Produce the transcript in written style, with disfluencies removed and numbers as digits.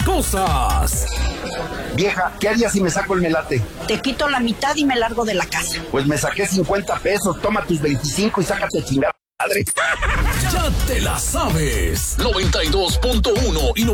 cosas. Vieja, ¿qué harías si me saco el melate? Te quito la mitad y me largo de la casa. Pues me saqué 50 pesos, toma tus 25 y sácate chingada madre. Ya te la sabes. 92.1 y